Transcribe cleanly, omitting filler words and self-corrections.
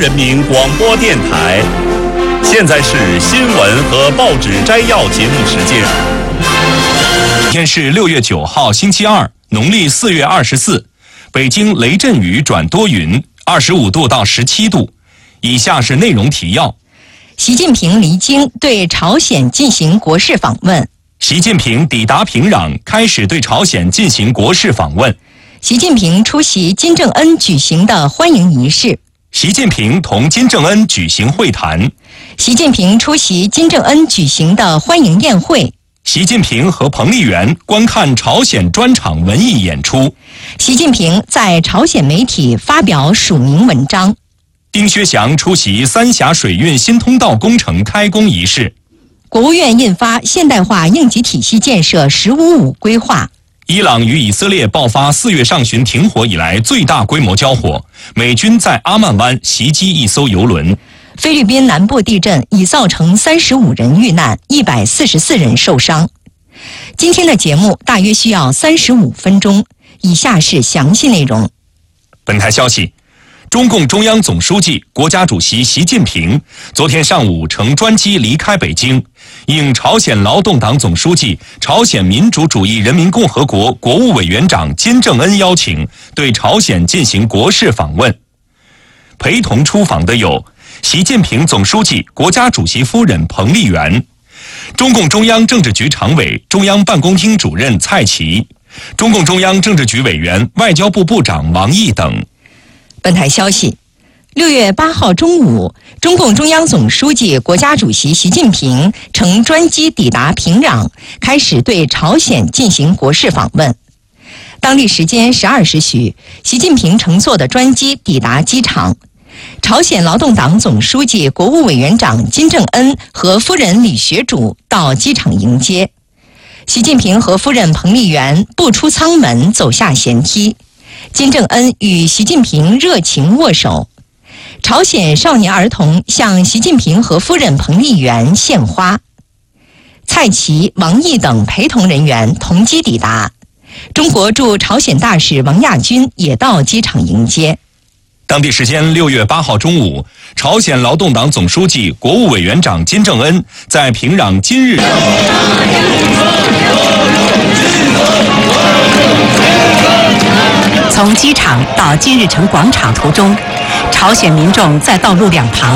人民广播电台，现在是新闻和报纸摘要节目时间。 今天是6月9号，星期二，农历4月24。北京雷阵雨转多云，25度到17度。以下是内容提要： 习近平离京对朝鲜进行国事访问。 习近平抵达平壤，开始对朝鲜进行国事访问。 习近平出席金正恩举行的欢迎仪式。 习近平同金正恩举行会谈。 习近平出席金正恩举行的欢迎宴会。 习近平和彭丽媛观看朝鲜专场文艺演出。 习近平在朝鲜媒体发表署名文章。 丁薛祥出席三峡水运新通道工程开工仪式。 国务院印发现代化应急体系建设“15+5”规划。 伊朗与以色列爆发4月上旬停火以来最大规模交火，美军在阿曼湾袭击一艘油轮。 菲律宾南部地震已造成35人遇难，144人受伤。今天的节目大约需要35分钟，以下是详细内容。 本台消息，中共中央总书记、国家主席习近平昨天上午乘专机离开北京，应朝鲜劳动党总书记、朝鲜民主主义人民共和国国务委员长金正恩邀请，对朝鲜进行国事访问。陪同出访的有习近平总书记、国家主席夫人彭丽媛，中共中央政治局常委、中央办公厅主任蔡奇，中共中央政治局委员、外交部部长王毅等。 本台消息，6月8号中午，中共中央总书记、国家主席习近平乘专机抵达平壤，开始对朝鲜进行国事访问。当地时间12时许，习近平乘坐的专机抵达机场。朝鲜劳动党总书记、国务委员长金正恩和夫人李学主到机场迎接。习近平和夫人彭丽媛步出舱门，走下舷梯。金正恩与习近平热情握手。朝鲜少年儿童向习近平和夫人彭丽媛献花。蔡奇、王毅等陪同人员同机抵达。中国驻朝鲜大使王亚军也到机场迎接。 当地时间6月8号中午，朝鲜劳动党总书记、国务委员长金正恩在平壤金日从机场到金日成广场途中，朝鲜民众在道路两旁